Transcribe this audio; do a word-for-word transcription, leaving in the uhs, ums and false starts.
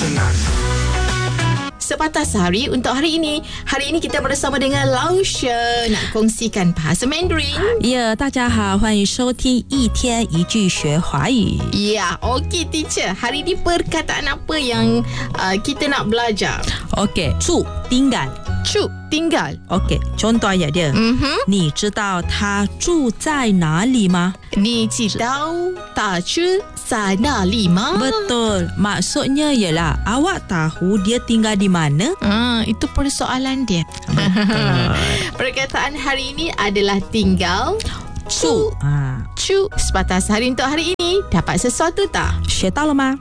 senang. Sepatah Sehari untuk hari ini. Hari ini kita bersama dengan Lao She nak kongsikan bahasa Mandarin. Ya, 大家好，欢迎收听一天一句学华语。 Ya, okey teacher. Hari ini perkataan apa yang uh, kita nak belajar? Okey, 住 tinggal. Cu, tinggal. Okey, contoh ayat dia. Mhm. 你知道他住在哪里吗？ Ni ci tahu ta chu sa na li ma? Betul. Maksudnya ialah awak tahu dia tinggal di mana? Ah, itu persoalan dia. Perkataan hari ini adalah tinggal. 住 啊， Cu, sepatah sehari untuk hari ini. Dapat sesuatu tak? 学到了吗？